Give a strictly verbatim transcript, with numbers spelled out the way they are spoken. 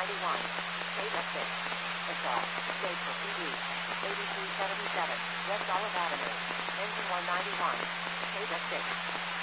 ninety-one. Data six. Assault. Date for P D. eighty-two seventy-seven. West Olive Avenue. Engine one ninety-one. Data six.